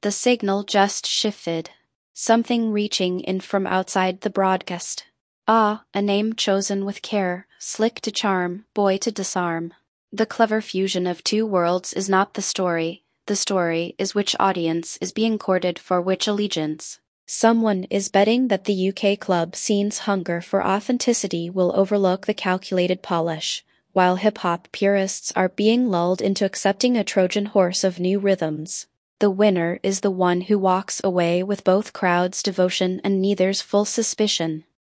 The signal just shifted. Something reaching in from outside the broadcast. Ah, a name chosen with care, slick to charm, boy to disarm. The clever fusion of two worlds is not the story is which audience is being courted for which allegiance. Someone is betting that the UK club scene's hunger for authenticity will overlook the calculated polish, while hip-hop purists are being lulled into accepting a Trojan horse of new rhythms. The winner is the one who walks away with both crowd's devotion and neither's full suspicion.